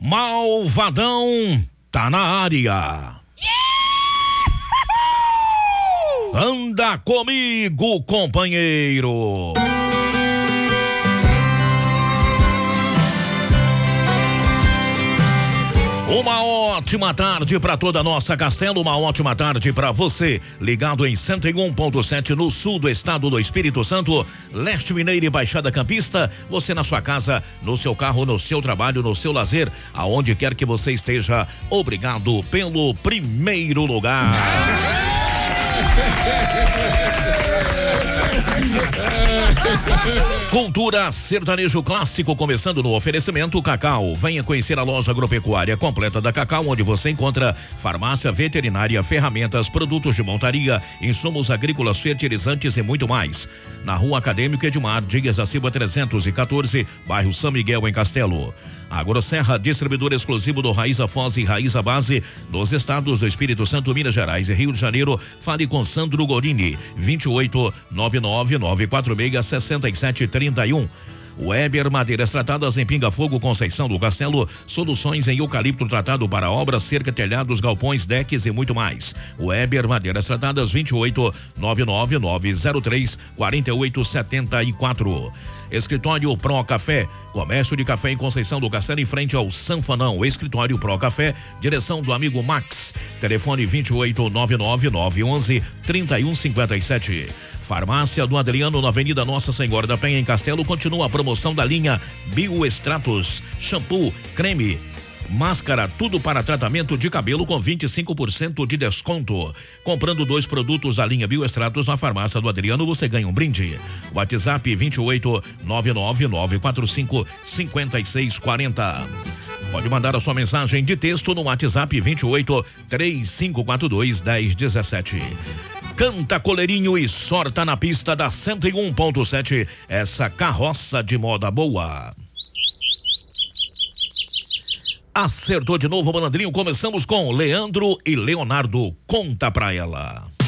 Malvadão tá na área. Anda comigo, companheiro. Uma ótima tarde para toda a nossa Castelo, uma ótima tarde para você, ligado em 101.7 no sul do estado do Espírito Santo, leste mineiro e Baixada Campista, você na sua casa, no seu carro, no seu trabalho, no seu lazer, aonde quer que você esteja, obrigado pelo primeiro lugar. Cultura sertanejo clássico começando no oferecimento Cacau. Venha conhecer a loja agropecuária completa da Cacau, onde você encontra farmácia, veterinária, ferramentas, produtos de montaria, insumos agrícolas, fertilizantes e muito mais. Na Rua Acadêmico Edmar Dias da Silva 314, bairro São Miguel, em Castelo. Agroserra, distribuidor exclusivo do Raiza Foz e Raiza Base nos estados do Espírito Santo, Minas Gerais e Rio de Janeiro. Fale com Sandro Gorini, 28-99946-6731. Weber Madeiras Tratadas em Pinga Fogo, Conceição do Castelo, soluções em eucalipto tratado para obras, cerca, telhados, galpões, decks e muito mais. Weber Madeiras Tratadas, 28-99903-4874. Escritório Pro Café, comércio de café em Conceição do Castelo, em frente ao Sanfanão. Escritório Pro Café, direção do amigo Max. Telefone 28-99911-3157. Farmácia do Adriano, na Avenida Nossa Senhora da Penha, em Castelo, continua a promoção da linha Bioextratos, shampoo, creme, máscara, tudo para tratamento de cabelo com 25% de desconto. Comprando 2 produtos da linha Bioextratos na farmácia do Adriano, você ganha um brinde. WhatsApp 28-99945-5640. Pode mandar a sua mensagem de texto no WhatsApp 28-3542-1017. Canta Coleirinho e sorta na pista da 101.7, essa carroça de moda boa. Acertou de novo o malandrinho, começamos com Leandro e Leonardo, conta pra ela.